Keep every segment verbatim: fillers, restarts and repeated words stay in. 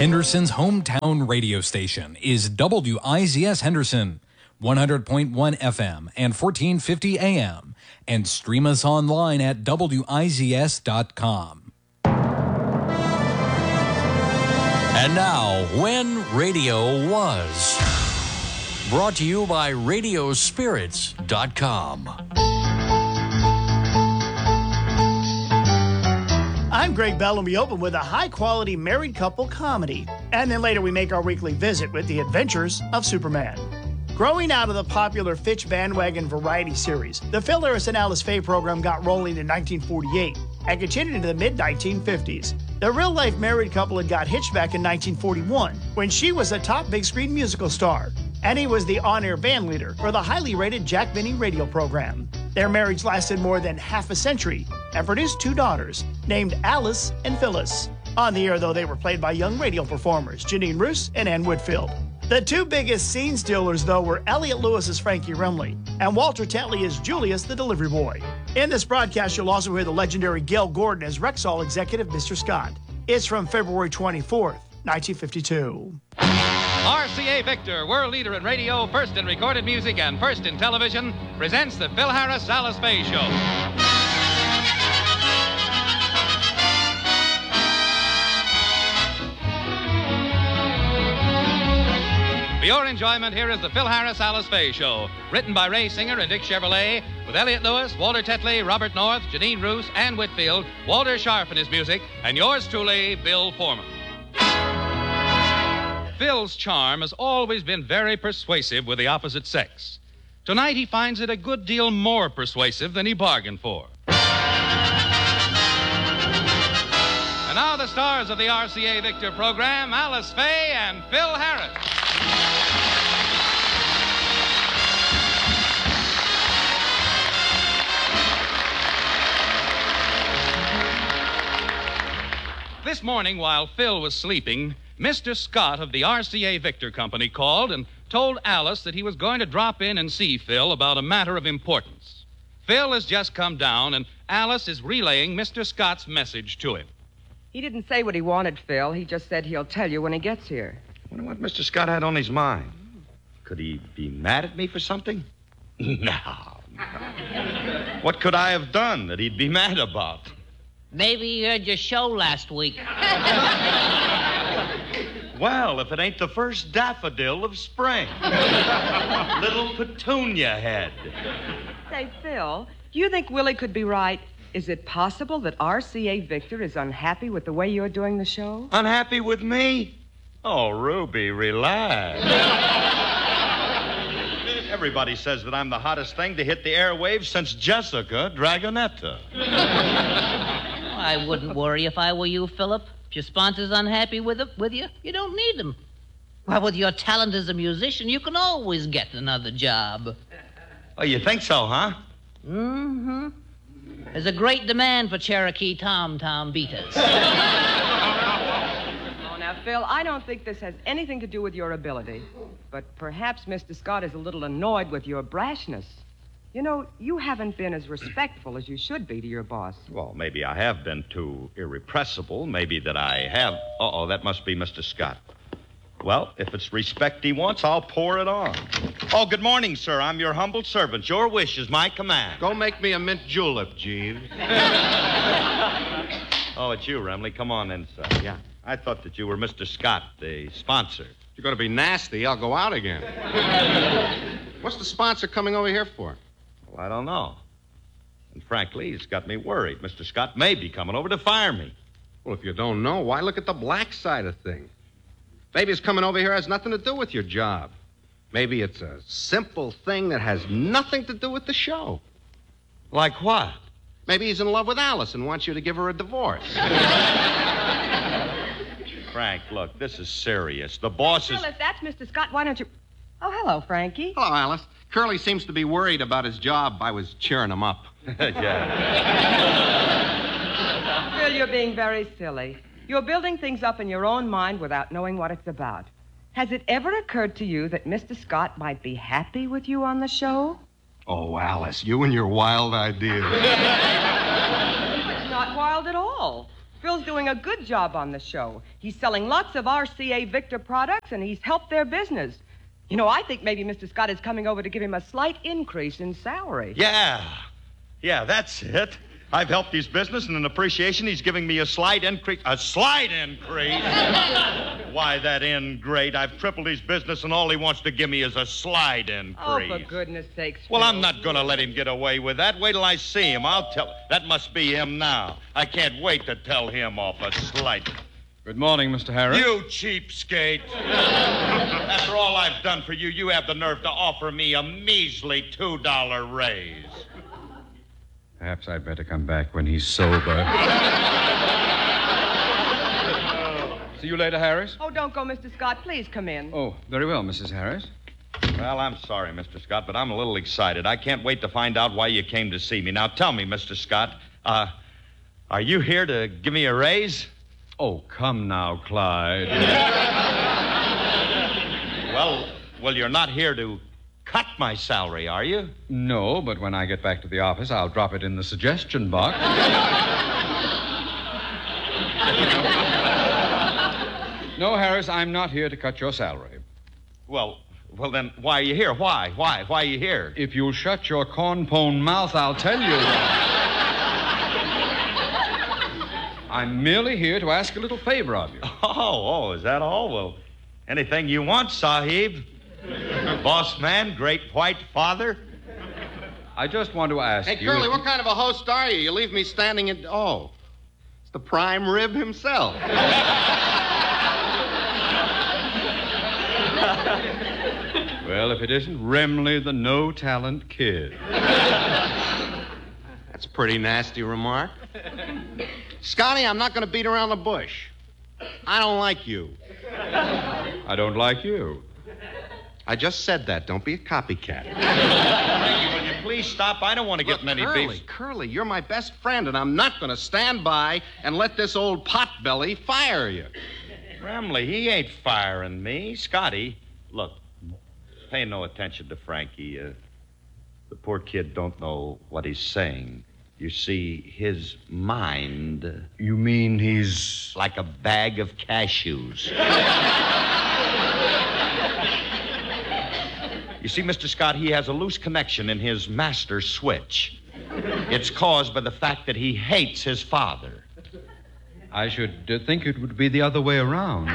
Henderson's hometown radio station is W I Z S Henderson, one hundred point one F M and fourteen fifty A M, and stream us online at W I Z S dot com. And now, When Radio Was. Brought to you by radio spirits dot com. I'm Greg Bell, and we open with a high-quality married couple comedy. And then later we make our weekly visit with the adventures of Superman. Growing out of the popular Fitch bandwagon variety series, the Phil Harris and Alice Faye program got rolling in nineteen forty-eight and continued into the mid nineteen fifties. The real-life married couple had got hitched back in nineteen forty-one when she was a top big-screen musical star, and he was the on-air band leader for the highly rated Jack Benny radio program. Their marriage lasted more than half a century and produced two daughters named Alice and Phyllis. On the air, though, they were played by young radio performers Janine Roos and Ann Whitfield. The two biggest scene stealers, though, were Elliot Lewis as Frankie Remley and Walter Tetley as Julius, the delivery boy. In this broadcast, you'll also hear the legendary Gale Gordon as Rexall executive Mister Scott. It's from February twenty-fourth, nineteen fifty-two. R C A Victor, world leader in radio, first in recorded music, and first in television, presents the Phil Harris Alice Faye Show. For your enjoyment, here is the Phil Harris Alice Faye Show, written by Ray Singer and Dick Chevrolet, with Elliot Lewis, Walter Tetley, Robert North, Janine Roos, Ann Whitfield, Walter Scharf in his music, and yours truly, Bill Foreman. Phil's charm has always been very persuasive with the opposite sex. Tonight, he finds it a good deal more persuasive than he bargained for. And now the stars of the R C A Victor program, Alice Faye and Phil Harris. This morning, while Phil was sleeping, Mister Scott of the R C A Victor Company called and told Alice that he was going to drop in and see Phil about a matter of importance. Phil has just come down, and Alice is relaying Mister Scott's message to him. He didn't say what he wanted, Phil. He just said he'll tell you when he gets here. I wonder what Mister Scott had on his mind. Could he be mad at me for something? No. no. What could I have done that he'd be mad about? Maybe he heard your show last week. Well, if it ain't the first daffodil of spring. Little Petunia head. Say, Phil, do you think Willie could be right? Is it possible that R C A Victor is unhappy with the way you're doing the show? Unhappy with me? Oh, Ruby, relax. Everybody says that I'm the hottest thing to hit the airwaves since Jessica Dragonetta. I wouldn't worry if I were you, Philip. If your sponsor's unhappy with it, with you, you don't need them. Well, with your talent as a musician, you can always get another job. Oh, you think so, huh? Mm-hmm. There's a great demand for Cherokee tom-tom beaters. Oh, now, Phil, I don't think this has anything to do with your ability. But perhaps Mister Scott is a little annoyed with your brashness. You know, you haven't been as respectful as you should be to your boss. Well, maybe I have been too irrepressible. Maybe that I have... Uh-oh, that must be Mister Scott. Well, if it's respect he wants, I'll pour it on. Oh, good morning, sir. I'm your humble servant. Your wish is my command. Go make me a mint julep, Jeeves. Oh, it's you, Remley. Come on inside. Yeah. I thought that you were Mister Scott, the sponsor. If you're going to be nasty, I'll go out again. What's the sponsor coming over here for? Well, I don't know. And frankly, it's got me worried. Mister Scott may be coming over to fire me. Well, if you don't know, why look at the black side of things? Maybe his coming over here has nothing to do with your job. Maybe it's a simple thing that has nothing to do with the show. Like what? Maybe he's in love with Alice and wants you to give her a divorce. Frank, look, this is serious. The boss is... Phil, if that's Mister Scott, why don't you... Oh, hello, Frankie. Hello, Alice. Curly seems to be worried about his job. I was cheering him up. Yeah. Phil, you're being very silly. You're building things up in your own mind without knowing what it's about. Has it ever occurred to you that Mister Scott might be happy with you on the show? Oh, Alice, you and your wild ideas. It's not wild at all. Phil's doing a good job on the show. He's selling lots of R C A Victor products, and he's helped their business. You know, I think maybe Mister Scott is coming over to give him a slight increase in salary. Yeah. Yeah, that's it. I've helped his business, and in appreciation, he's giving me a slight increase. A slight increase? Why, that ingrate. I've tripled his business, and all he wants to give me is a slight increase. Oh, for goodness sakes, Well, Phil. I'm not going to let him get away with that. Wait till I see him. I'll tell... That must be him now. I can't wait to tell him off a slight... Good morning, Mister Harris. You cheapskate. After all I've done for you, you have the nerve to offer me a measly two dollar raise. Perhaps I'd better come back when he's sober. See you later, Harris. Oh, don't go, Mister Scott. Please come in. Oh, very well, Missus Harris. Well, I'm sorry, Mister Scott, but I'm a little excited. I can't wait to find out why you came to see me. Now, tell me, Mister Scott, uh, are you here to give me a raise? Oh, come now, Clyde. Well, well, you're not here to cut my salary, are you? No, but when I get back to the office, I'll drop it in the suggestion box. No, Harris, I'm not here to cut your salary. Well, well, then why are you here? Why? Why? Why are you here? If you'll shut your corn-pone mouth, I'll tell you why. I'm merely here to ask a little favor of you. Oh, oh, is that all? Well, anything you want, Sahib. Boss man, great white father. I just want to ask Hey, you... Curly, if what you- kind of a host are you? You leave me standing in... Oh, it's the prime rib himself. Well, if it isn't Remley, the no-talent kid. That's a pretty nasty remark. Scotty, I'm not going to beat around the bush. I don't like you. I don't like you. I just said that. Don't be a copycat. Frankie, will you please stop? I don't want to get Look, many Curly, beefs. Curly, you're my best friend, and I'm not going to stand by and let this old potbelly fire you. Remley, he ain't firing me. Scotty, look, pay no attention to Frankie. Uh, the poor kid don't know what he's saying. You see, his mind... Uh, You mean he's... like a bag of cashews. You see, Mister Scott, he has a loose connection in his master switch. It's caused by the fact that he hates his father. I should uh, think it would be the other way around.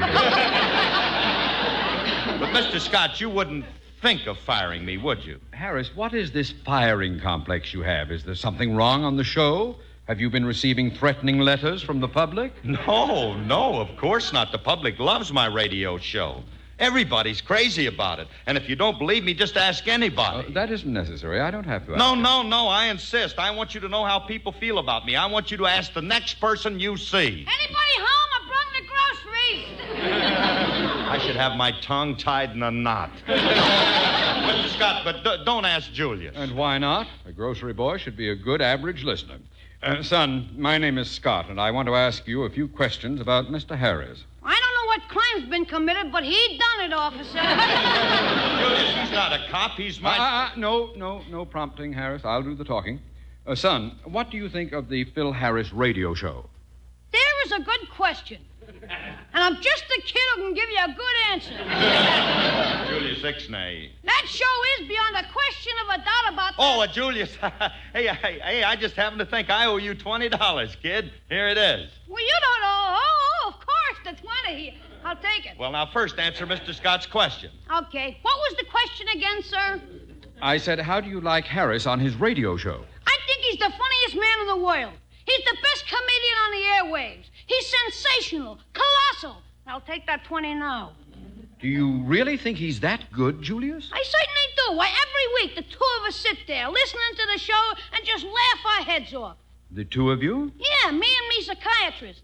But, Mister Scott, you wouldn't think of firing me, would you? Harris, what is this firing complex you have? Is there something wrong on the show? Have you been receiving threatening letters from the public? No, no, of course not. The public loves my radio show. Everybody's crazy about it. And if you don't believe me, just ask anybody. Uh, that isn't necessary. I don't have to ask. No, no, no, I insist. I want you to know how people feel about me. I want you to ask the next person you see. Anybody home? I brought the groceries. I should have my tongue tied in a knot. Mister Scott, but d- don't ask Julius. And why not? A grocery boy should be a good average listener. Uh, son, my name is Scott, and I want to ask you a few questions about Mister Harris. I don't know what crime's been committed, but he done it, officer. Julius, he's not a cop. He's my... Uh, uh, no, no, no prompting, Harris. I'll do the talking. Uh, son, what do you think of the Phil Harris radio show? There is a good question. And I'm just the kid who can give you a good answer. Julius Ixnay. That show is beyond a question of a doubt about that. Oh, uh, Julius. hey, hey, hey, I just happened to think I owe you twenty dollars, kid. Here it is. Well, you don't know. Oh, oh, of course, the twenty. I'll take it. Well, now, first answer Mister Scott's question. Okay. What was the question again, sir? I said, how do you like Harris on his radio show? I think he's the funniest man in the world. He's the best comedian on the airwaves. He's sensational, colossal. I'll take that twenty now. Do you really think he's that good, Julius? I certainly do. Why, every week the two of us sit there listening to the show and just laugh our heads off. The two of you? Yeah, me and me psychiatrist.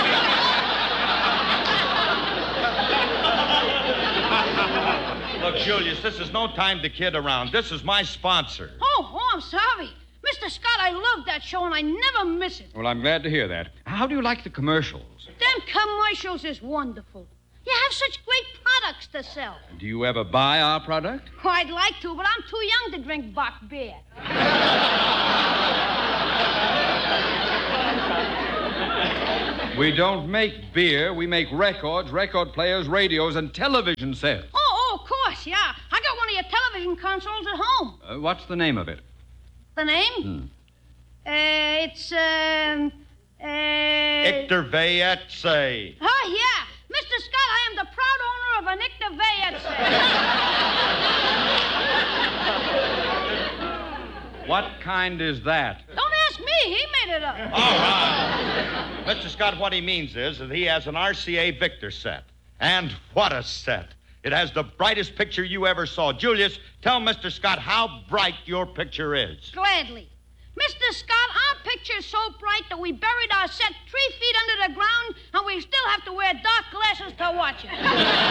Look, Julius, this is no time to kid around. This is my sponsor. Oh, oh, I'm sorry. Mister Scott, I love that show and I never miss it. Well, I'm glad to hear that. How do you like the commercials? Them commercials is wonderful. You have such great products to sell. Do you ever buy our product? Oh, I'd like to, but I'm too young to drink Bach beer. We don't make beer. We make records, record players, radios, and television sets. Oh, oh, of course, yeah. I got one of your television consoles at home. Uh, what's the name of it? The name? Hmm. Uh, it's, um, uh... Ictor Vayetse. Oh, yeah. Mister Scott, I am the proud owner of an Ictor Vayetse. What kind is that? Don't ask me. He made it up. All right. Mister Scott, what he means is that he has an R C A Victor set. And what a set. It has the brightest picture you ever saw. Julius, tell Mister Scott how bright your picture is. Gladly. Mister Scott, our picture's so bright that we buried our set three feet under the ground, and we still have to wear dark glasses to watch it.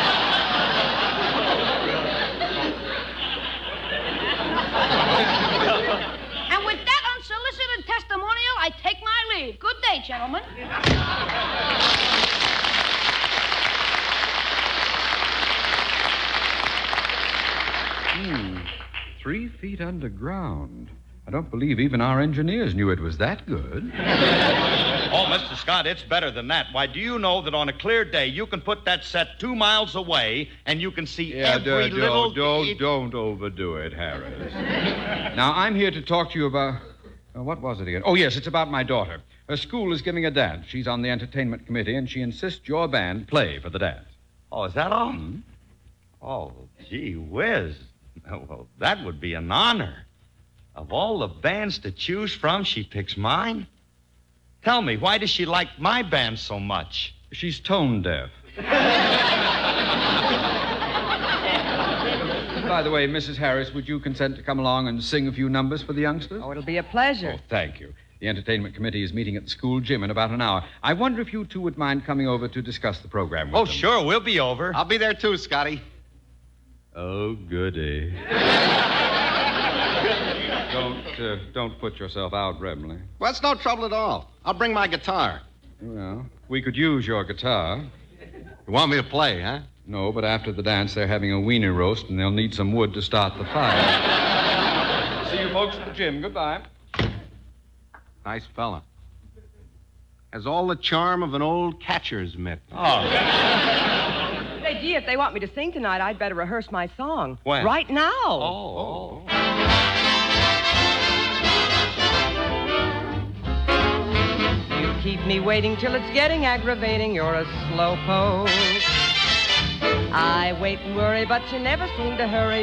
And with that unsolicited testimonial, I take my leave. Good day, gentlemen. Hmm. Three feet underground. I don't believe even our engineers knew it was that good. Oh, Mister Scott, it's better than that. Why, do you know that on a clear day you can put that set two miles away and you can see Yeah, every don't, little... don't, don't overdo it, Harris. Now, I'm here to talk to you about... Uh, what was it again? Oh, yes, it's about my daughter. Her school is giving a dance. She's on the entertainment committee, and she insists your band play for the dance. Oh, is that all? Hmm? Oh, gee whiz. Oh, well, that would be an honor. Of all the bands to choose from, she picks mine? Tell me, why does she like my band so much? She's tone deaf. By the way, Missus Harris, would you consent to come along and sing a few numbers for the youngsters? Oh, it'll be a pleasure. Oh, thank you. The entertainment committee is meeting at the school gym in about an hour. I wonder if you two would mind coming over to discuss the program with Oh, them. sure, we'll be over. I'll be there too, Scotty. Oh, goody. don't, uh, don't put yourself out, Remley. Well, it's no trouble at all. I'll bring my guitar. Well, we could use your guitar. You want me to play, huh? No, but after the dance, they're having a wiener roast, and they'll need some wood to start the fire. See you folks at the gym. Goodbye. Nice fella. Has all the charm of an old catcher's mitt. Oh. Say, gee, if they want me to sing tonight, I'd better rehearse my song. When? Right now. Oh. You keep me waiting till it's getting aggravating. You're a slowpoke. I wait and worry, but you never seem to hurry.